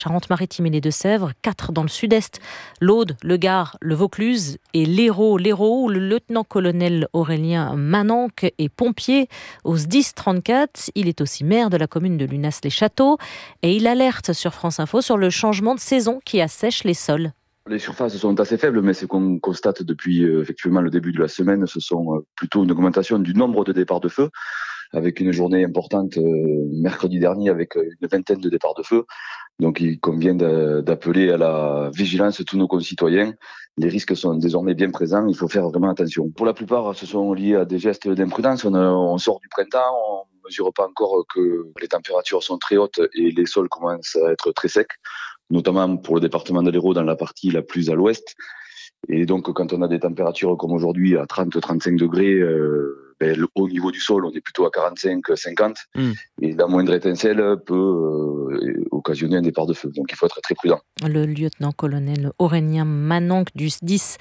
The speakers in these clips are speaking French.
Charente-Maritime et les Deux-Sèvres, 4 dans le sud-est, l'Aude, le Gard, le Vaucluse et l'Hérault, où le lieutenant-colonel Aurélien Mananque est pompier au SDIS 34. Il est aussi maire de la commune de Lunas-les-Châteaux et il alerte sur France Info sur le changement de saison qui assèche les sols. Les surfaces sont assez faibles, mais ce qu'on constate depuis effectivement le début de la semaine, ce sont plutôt une augmentation du nombre de départs de feu, avec une journée importante mercredi dernier avec une vingtaine de départs de feu. Donc il convient d'appeler à la vigilance tous nos concitoyens. Les risques sont désormais bien présents, il faut faire vraiment attention. Pour la plupart, ce sont liés à des gestes d'imprudence. On sort du printemps, on ne mesure pas encore que les températures sont très hautes et les sols commencent à être très secs, notamment pour le département de l'Hérault dans la partie la plus à l'ouest. Et donc quand on a des températures comme aujourd'hui à 30-35 degrés, au niveau du sol, on est plutôt à 45-50 et la moindre étincelle peut occasionner un départ de feu. Donc il faut être très prudent. Le lieutenant-colonel Aurélien Mananque du SDIS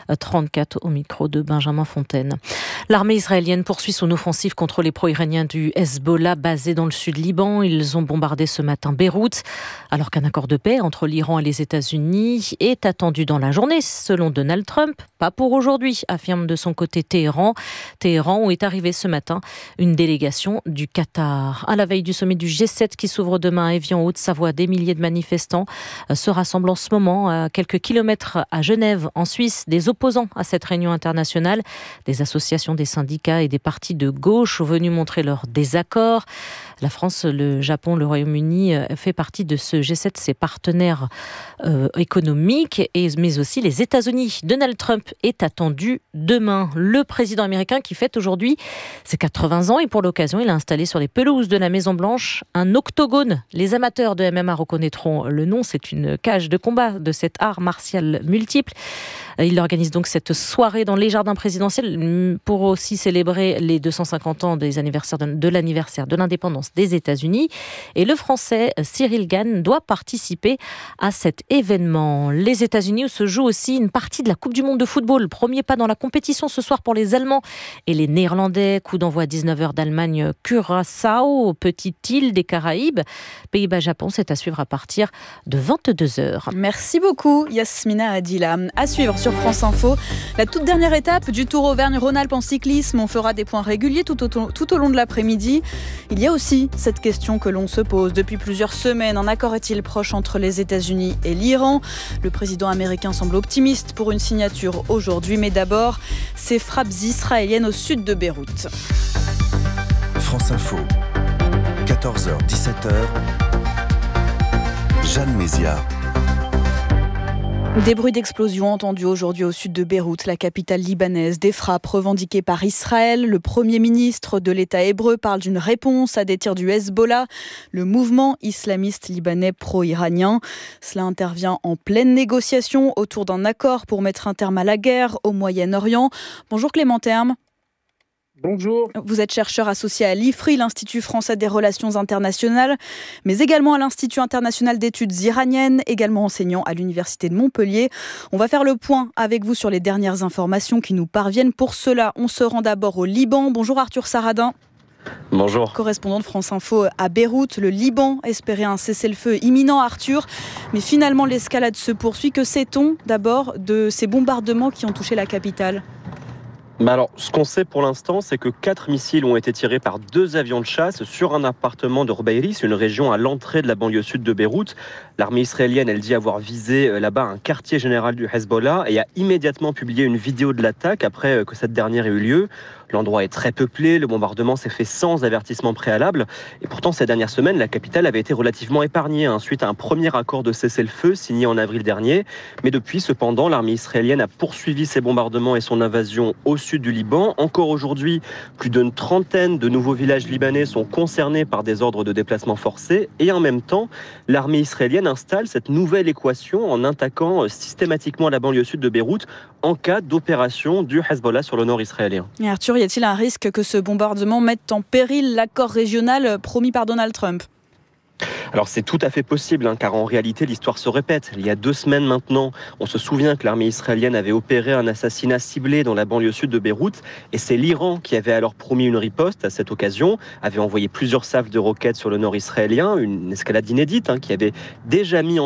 34 au micro de Benjamin Fontaine. L'armée israélienne poursuit son offensive contre les pro-iraniens du Hezbollah basés dans le sud Liban. Ils ont bombardé ce matin Beyrouth, alors qu'un accord de paix entre l'Iran et les États-Unis est attendu dans la journée, selon Donald Trump. Pas pour aujourd'hui, affirme de son côté Téhéran. Téhéran où est arrivée ce matin une délégation du Qatar. À la veille du sommet du G7 qui s'ouvre demain à Évian, en Haute-Savoie, des milliers de manifestants se rassemblent en ce moment à quelques kilomètres à Genève, en Suisse. Des opposants à cette réunion internationale, des associations, des syndicats et des partis de gauche sont venus montrer leur désaccord. La France, le Japon, le Royaume-Uni fait partie de ce G7, ses partenaires économiques, mais aussi les États-Unis. Donald Trump est attendu demain. Le président américain qui fête aujourd'hui ses 80 ans et pour l'occasion, il a installé sur les pelouses de la Maison-Blanche un octogone. Les amateurs de MMA reconnaîtront le nom, c'est une cage de combat de cet art martial multiple. Il organise donc cette soirée dans les jardins présidentiels pour aussi célébrer les 250 ans de l'anniversaire de l'indépendance des États-Unis. Et le Français Cyril Gane doit participer à cet événement. Les États-Unis où se joue aussi une partie de la Coupe du Monde de football. Premier pas dans la compétition ce soir pour les Allemands et les Néerlandais. Coup d'envoi à 19h d'Allemagne, Curaçao, petite île des Caraïbes. Pays-Bas-Japon, c'est à suivre à partir de 22h. Merci beaucoup Yasmina Adila. À suivre sur France Info, la toute dernière étape du Tour Auvergne-Rhône-Alpes en cyclisme. On fera des points réguliers tout au long de l'après-midi. Il y a aussi cette question que l'on se pose depuis plusieurs semaines. Un accord est-il proche entre les États-Unis et l'Iran ? Le président américain semble optimiste pour une signature aujourd'hui. Mais d'abord, ces frappes israéliennes au sud de Beyrouth. France Info, 14h-17h, Jeanne Mézia. Des bruits d'explosion entendus aujourd'hui au sud de Beyrouth, la capitale libanaise. Des frappes revendiquées par Israël. Le Premier ministre de l'État hébreu parle d'une réponse à des tirs du Hezbollah, le mouvement islamiste libanais pro-iranien. Cela intervient en pleine négociation autour d'un accord pour mettre un terme à la guerre au Moyen-Orient. Bonjour Clément Terme. Bonjour. Vous êtes chercheur associé à l'IFRI, l'Institut français des relations internationales, mais également à l'Institut international d'études iraniennes, également enseignant à l'Université de Montpellier. On va faire le point avec vous sur les dernières informations qui nous parviennent. Pour cela, on se rend d'abord au Liban. Bonjour Arthur Saradin. Bonjour. Correspondant de France Info à Beyrouth, le Liban espérait un cessez-le-feu imminent, Arthur. Mais finalement, l'escalade se poursuit. Que sait-on d'abord de ces bombardements qui ont touché la capitale ? Alors, ce qu'on sait pour l'instant, c'est que 4 missiles ont été tirés par 2 avions de chasse sur un appartement de Rubaïris, une région à l'entrée de la banlieue sud de Beyrouth. L'armée israélienne, elle dit avoir visé là-bas un quartier général du Hezbollah et a immédiatement publié une vidéo de l'attaque après que cette dernière ait eu lieu. L'endroit est très peuplé, le bombardement s'est fait sans avertissement préalable. Et pourtant, ces dernières semaines, la capitale avait été relativement épargnée suite à un premier accord de cessez-le-feu signé en avril dernier. Mais depuis, cependant, l'armée israélienne a poursuivi ses bombardements et son invasion au sud du Liban. Encore aujourd'hui, plus d'une trentaine de nouveaux villages libanais sont concernés par des ordres de déplacement forcés. Et en même temps, l'armée israélienne installe cette nouvelle équation en attaquant systématiquement la banlieue sud de Beyrouth en cas d'opération du Hezbollah sur le nord israélien. Et Arthur, y a-t-il un risque que ce bombardement mette en péril l'accord régional promis par Donald Trump ? Alors c'est tout à fait possible, car en réalité l'histoire se répète. Il y a 2 semaines maintenant, on se souvient que l'armée israélienne avait opéré un assassinat ciblé dans la banlieue sud de Beyrouth, et c'est l'Iran qui avait alors promis une riposte à cette occasion, avait envoyé plusieurs salves de roquettes sur le nord israélien, une escalade inédite qui avait déjà mis en